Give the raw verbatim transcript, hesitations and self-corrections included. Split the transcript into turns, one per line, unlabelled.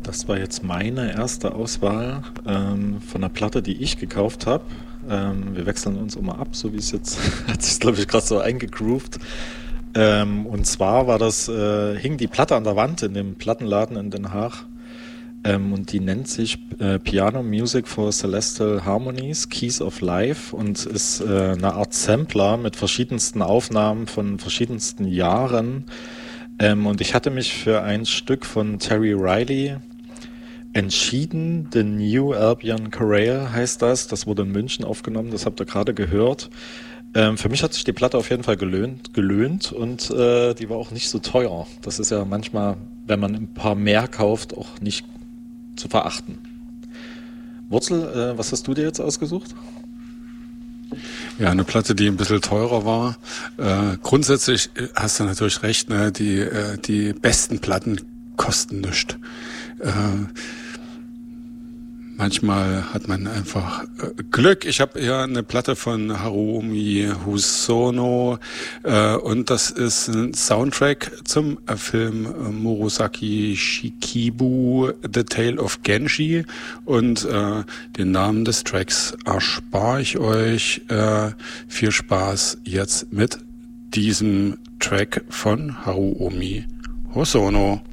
Das war jetzt meine erste Auswahl ähm, von einer Platte, die ich gekauft habe. Ähm, wir wechseln uns immer ab, so wie es jetzt hat sich, glaube ich, gerade so eingegroovt. Ähm, und zwar war das, äh, hing die Platte an der Wand in dem Plattenladen in Den Haag. Ähm, und die nennt sich äh, Piano Music for Celestial Harmonies, Keys of Life und ist äh, eine Art Sampler mit verschiedensten Aufnahmen von verschiedensten Jahren. Ähm, und ich hatte mich für ein Stück von Terry Riley entschieden. The New Albion Chorale heißt das. Das wurde in München aufgenommen, das habt ihr gerade gehört. Ähm, für mich hat sich die Platte auf jeden Fall gelöhnt, gelöhnt und äh, die war auch nicht so teuer. Das ist ja manchmal, wenn man ein paar mehr kauft, auch nicht zu verachten. Wurzel, äh, was hast du dir jetzt ausgesucht?
Ja, eine Platte, die ein bisschen teurer war. Äh, grundsätzlich hast du natürlich recht, ne? Die, äh, die besten Platten kosten nichts. Äh, manchmal hat man einfach äh, Glück. Ich habe hier eine Platte von Harumi Hosono äh, und das ist ein Soundtrack zum äh, Film äh, Murasaki Shikibu, The Tale of Genji, und äh, den Namen des Tracks erspare ich euch. Äh, viel Spaß jetzt mit diesem Track von Harumi Hosono.